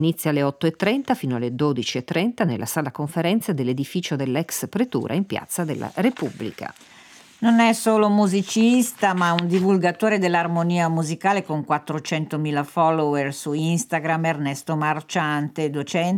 Inizia alle 8:30 fino alle 12:30 nella sala conferenze dell'edificio dell'ex pretura in Piazza della Repubblica. Non è solo musicista, ma un divulgatore dell'armonia musicale con 400.000 follower su Instagram. Ernesto Marciante, docente